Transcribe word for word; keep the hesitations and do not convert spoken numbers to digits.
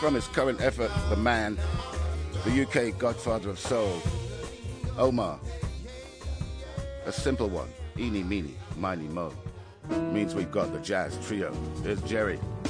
From his current effort, the man, the U K godfather of soul, Omar. A simple one, eeny, meeny, miny, mo. Means we've got the jazz trio. Here's Jerry.